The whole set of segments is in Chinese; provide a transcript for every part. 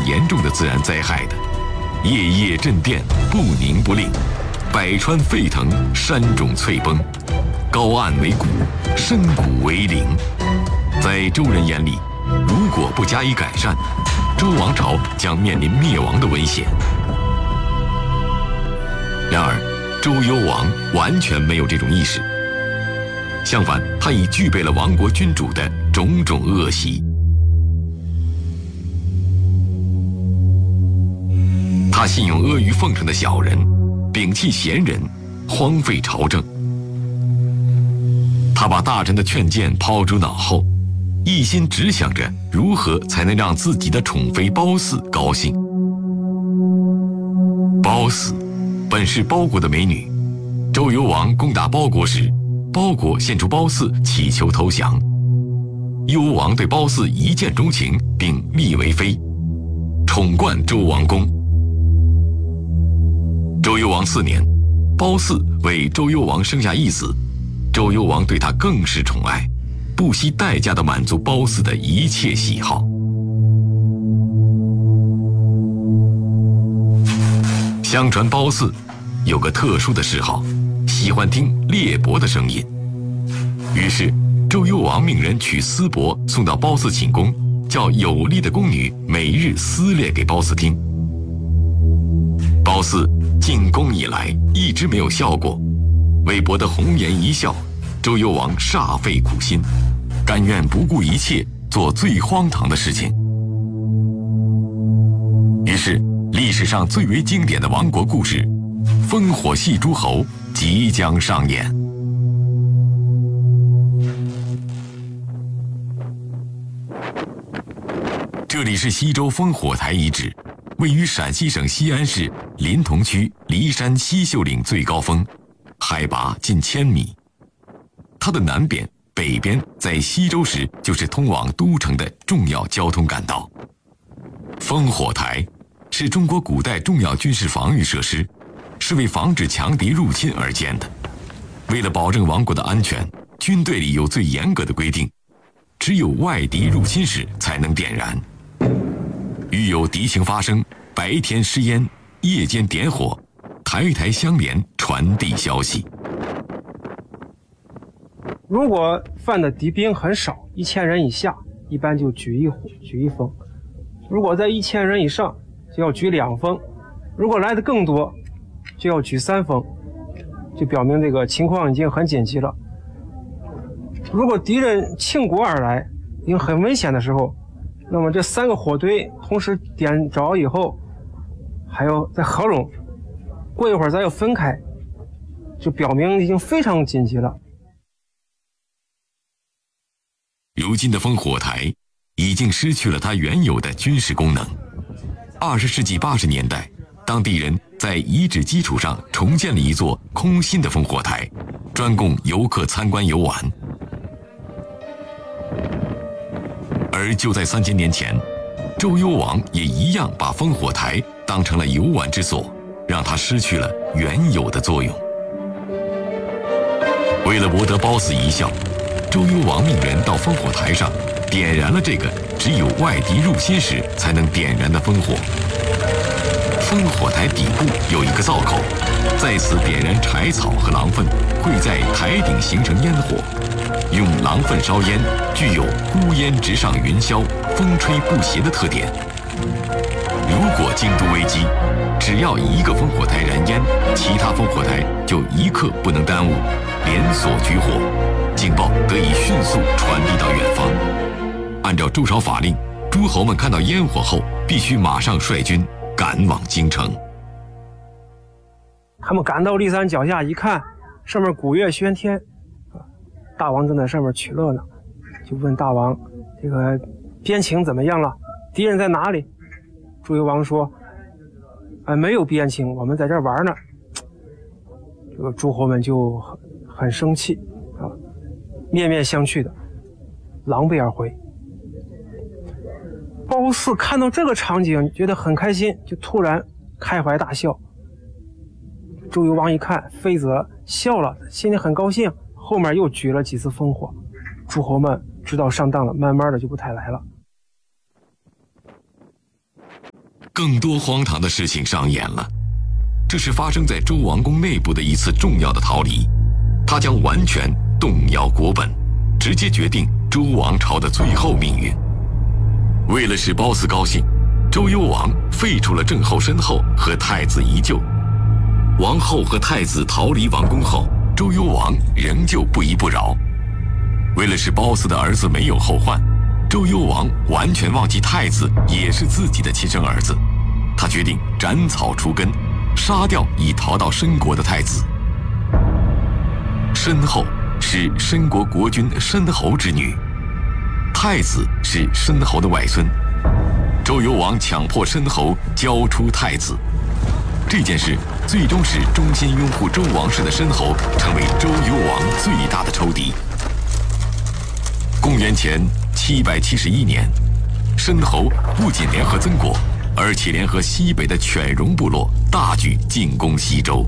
严重的自然灾害的，夜夜震电，不宁不令，百川沸腾，山冢翠崩，高岸为谷，深谷为陵。在周人眼里，如果不加以改善，周王朝将面临灭亡的危险。然而，周幽王完全没有这种意识，相反，他已具备了亡国君主的种种恶习。他信用阿谀奉承的小人，摒弃贤人，荒废朝政。他把大臣的劝谏抛诸脑后，一心只想着如何才能让自己的宠妃褒姒高兴。褒姒本是褒国的美女，周幽王攻打褒国时，褒国献出褒姒乞求投降。幽王对褒姒一见钟情，并立为妃，宠冠周王宫。周幽王4年，褒姒为周幽王生下一子，周幽王对她更是宠爱，不惜代价地满足褒姒的一切喜好。相传褒姒有个特殊的嗜好，喜欢听猎帛的声音。于是周幽王命人取丝帛送到褒姒寝宫，叫有力的宫女每日撕裂给褒姒听。褒姒进宫以来一直没有笑过，为博得红颜一笑，周幽王煞费苦心，甘愿不顾一切做最荒唐的事情。于是历史上最为经典的亡国故事——烽火戏诸侯即将上演。这里是西周烽火台遗址，位于陕西省西安市临潼区骊山西秀岭最高峰，海拔近1000米。它的南边、北边在西周时就是通往都城的重要交通干道。烽火台是中国古代重要军事防御设施，是为防止强敌入侵而建的。为了保证王国的安全，军队里有最严格的规定，只有外敌入侵时才能点燃。遇有敌情发生，白天施烟，夜间点火，台台相连，传递消息。 如果犯的敌兵很少，1000人以下，一般就举一火，举一烽；如果在1000人以上，就要举2烽；如果来的更多，就要举3烽，就表明这个情况已经很紧急了。如果敌人倾国而来，已经很危险的时候，那么这3个火堆同时点着以后，还要再合拢，过一会儿再要分开，就表明已经非常紧急了。 如今的烽火台已经失去了它原有的军事功能。20世纪80年代，当地人在遗址基础上重建了一座空心的烽火台，专供游客参观游玩。而就在3000年前，周幽王也一样把烽火台当成了游玩之所，让它失去了原有的作用。为了博得褒姒一笑，周幽王命人到烽火台上点燃了这个只有外敌入侵时才能点燃的烽火。烽火台底部有一个灶口，在此点燃柴草和狼粪，会在台顶形成烟火。用狼粪烧烟具有孤烟直上云霄，风吹不斜的特点。如果京都危机，只要一个烽火台燃烟，其他烽火台就一刻不能耽误，连锁举火，警报得以迅速传递到远方。按照周朝法令，诸侯们看到烟火后，必须马上率军赶往京城。 他们赶到骊山脚下一看，上面鼓乐喧天，大王正在上面取乐呢，就问大王：“这个边情怎么样了？敌人在哪里？”周幽王说：“没有边情，我们在这儿玩呢。”这个诸侯们就很生气啊，面面相觑的，狼狈而回。褒姒看到这个场景，觉得很开心，就突然开怀大笑。周幽王一看，妃子笑了，心里很高兴，后面又举了几次烽火，诸侯们知道上当了，慢慢的就不太来了。 更多荒唐的事情上演了。这是发生在周王宫内部的一次重要的逃离，它将完全动摇国本，直接决定周王朝的最后命运。为了使褒姒高兴，周幽王废除了郑后、申后和太子宜臼。王后和太子逃离王宫后，周幽王仍旧不依不饶。为了使褒姒的儿子没有后患，周幽王完全忘记太子也是自己的亲生儿子。他决定斩草除根，杀掉已逃到申国的太子。申后是申国国君申侯之女，太子是申侯的外孙。周幽王强迫申侯交出太子，这件事最终使忠心拥护周王室的申侯成为周幽王最大的仇敌。公元前771年，申侯不仅联合曾国，而且联合西北的犬戎部落，大举进攻西周。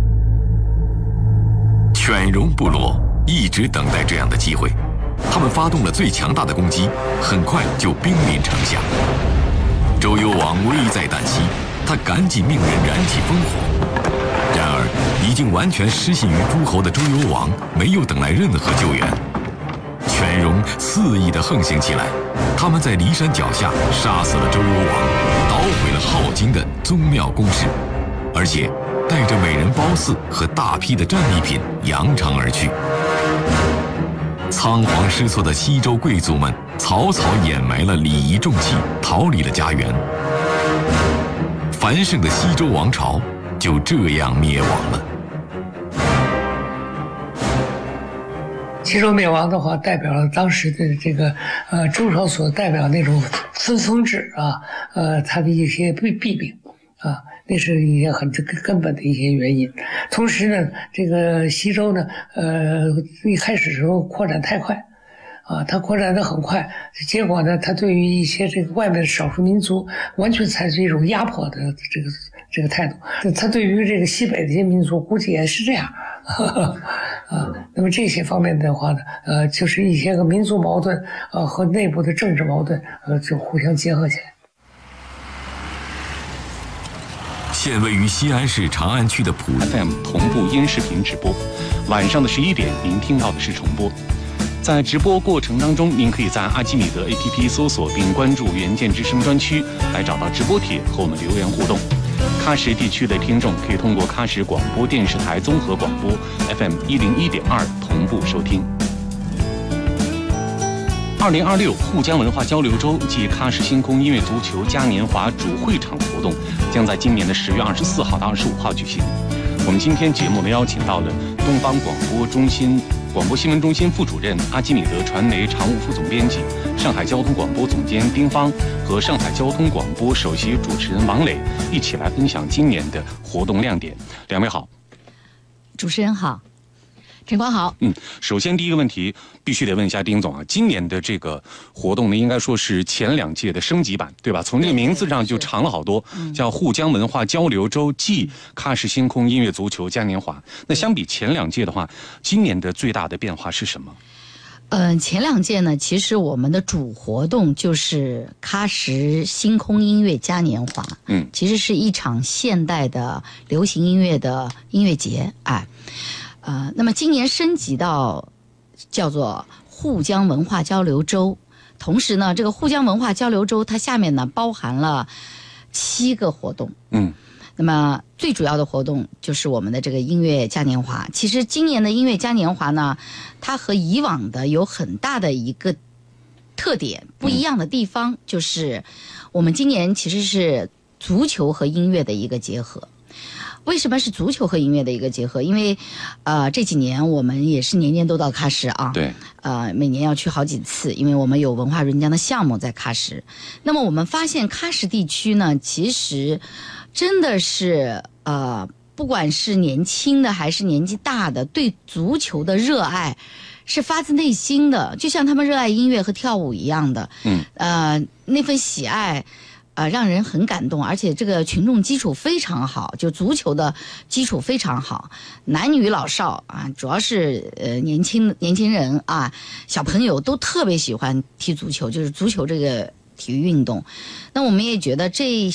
犬戎部落一直等待这样的机会，他们发动了最强大的攻击，很快就兵临城下。周幽王危在旦夕，他赶紧命人燃起烽火。然而，已经完全失信于诸侯的周幽王没有等来任何救援。犬戎肆意地横行起来，他们在骊山脚下杀死了周幽王，捣毁了镐京的宗庙宫室，而且带着美人褒姒和大批的战利品扬长而去。仓皇失措的西周贵族们草草掩埋了礼仪重器，逃离了家园。繁盛的西周王朝就这样灭亡了。 西周灭亡的话，代表了当时的这个周朝所代表那种分封制啊，它的一些弊病啊，那是一些很根本的一些原因。同时呢，这个西周呢，一开始时候扩展太快，啊，它扩展得很快，结果呢，它对于一些这个外面的少数民族，完全采取一种压迫的这个态度。它对于这个西北的一些民族，估计也是这样。那么这些方面的话呢，就是一些个民族矛盾和内部的政治矛盾，就互相结合起来。 现位于西安市长安区的普 FM 同步音视频直播，晚上的11点您听到的是重播。在直播过程当中，您可以在阿基米德 APP 搜索并关注原件之声专区，来找到直播帖和我们留言互动。喀什地区的听众可以通过喀什广播电视台综合广播 FM 101.2同步收听。2026沪江文化交流周暨喀什星空音乐足球嘉年华主会场活动将在今年的10月24号到25号举行。我们今天节目呢邀请到了东方广播新闻中心副主任、阿基米德传媒常务副总编辑、上海交通广播总监丁芳和上海交通广播首席主持人王磊一起来分享今年的活动亮点。两位好。 主持人好。陈光好。 首先第一个问题必须得问一下丁总啊，今年的这个活动呢，应该说是前2届的升级版，对吧？从这个名字上就长了好多，叫沪江文化交流周暨喀什星空音乐足球嘉年华。那相比前2届的话，今年的最大的变化是什么？ 前2届呢，其实我们的主活动就是喀什星空音乐嘉年华，其实是一场现代的流行音乐的音乐节，那么今年升级到叫做沪江文化交流周，同时呢，这个沪江文化交流周它下面呢包含了7个活动，那么最主要的活动就是我们的这个音乐嘉年华。其实今年的音乐嘉年华呢，它和以往的有很大的一个特点，不一样的地方就是我们今年其实是足球和音乐的一个结合。为什么是足球和音乐的一个结合？因为这几年我们也是年年都到喀什啊， 对， 每年要去好几次，因为我们有文化人家的项目在喀什。那么我们发现喀什地区呢，其实真的是不管是年轻的还是年纪大的，对足球的热爱是发自内心的，就像他们热爱音乐和跳舞一样的，那份喜爱让人很感动，而且这个群众基础非常好，就足球的基础非常好，男女老少啊，主要是年轻人啊，小朋友都特别喜欢踢足球，就是足球这个体育运动。那我们也觉得这